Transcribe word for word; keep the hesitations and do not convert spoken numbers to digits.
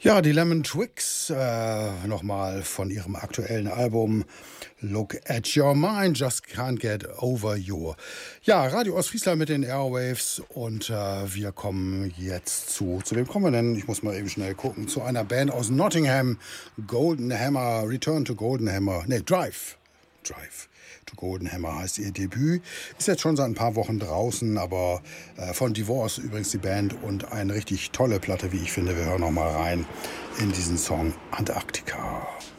Ja, die Lemon Twigs, äh, nochmal von ihrem aktuellen Album Look at Your Mind, Just Can't Get Over You. Ja, Radio Ostfriesland mit den Airwaves und äh, wir kommen jetzt zu, zu wem kommen wir denn? Ich muss mal eben schnell gucken, zu einer Band aus Nottingham, Golden Hammer, Return to Golden Hammer, ne, Drive, Drive. To Golden Hammer heißt ihr Debüt. Ist jetzt schon seit ein paar Wochen draußen, aber äh, von Divorce übrigens die Band und eine richtig tolle Platte, wie ich finde. Wir hören noch mal rein in diesen Song Antarktika.